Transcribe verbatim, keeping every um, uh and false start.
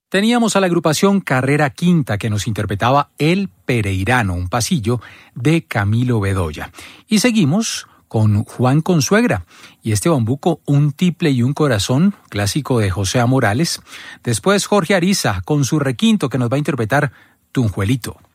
Teníamos a la agrupación Carrera Quinta que nos interpretaba El Pereirano, un pasillo de Camilo Bedoya. Y seguimos con Juan Consuegra y este bambuco Un tiple y un corazón, clásico de José A. Morales. Después Jorge Ariza con su requinto que nos va a interpretar Tunjuelito.